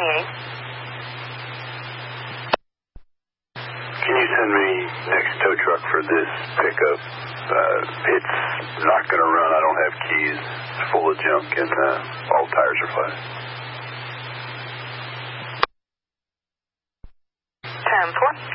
Can you send me next tow truck for this pickup? It's not going to run. I don't have keys. It's full of junk and all tires are flat. 10-4.